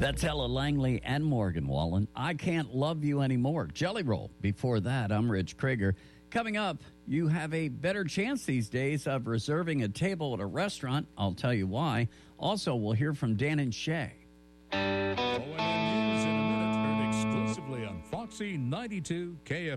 That's Ella Langley and Morgan Wallen. I Can't Love You Anymore. Jelly Roll. Before that, I'm Rich Krieger. Coming up, you have a better chance these days of reserving a table at a restaurant. I'll tell you why. Also, we'll hear from Dan and Shay. ONN News in a minute, heard exclusively on Foxy 92 KF.